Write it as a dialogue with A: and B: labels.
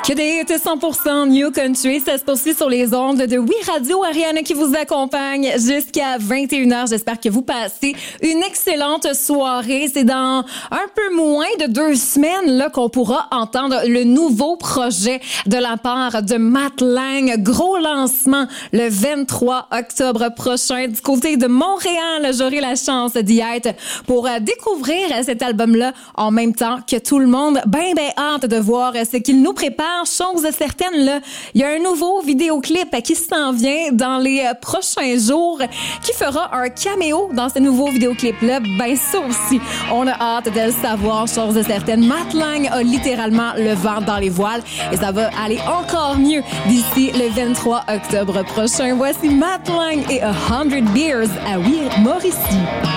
A: Que des 100% New Country, ça se poursuit sur les ondes de Oui Radio. Ariane qui vous accompagne jusqu'à 21h. J'espère que vous passez une excellente soirée. C'est dans un peu moins de 2 semaines là qu'on pourra entendre le nouveau projet de la part de Matt Lang. Gros lancement le 23 octobre prochain du côté de Montréal. J'aurai la chance d'y être pour découvrir cet album-là en même temps que tout le monde. Ben hâte de voir ce qu'il nous prépare. Chose certaine, là, il y a un nouveau vidéoclip qui s'en vient dans les prochains jours qui fera un caméo dans ce nouveau vidéoclip-là. Ben ça aussi, on a hâte de le savoir. Chose certaine, Matt Lang a littéralement le vent dans les voiles et ça va aller encore mieux d'ici le 23 octobre prochain. Voici Matt Lang et 100 Beers à Oui Mauricie.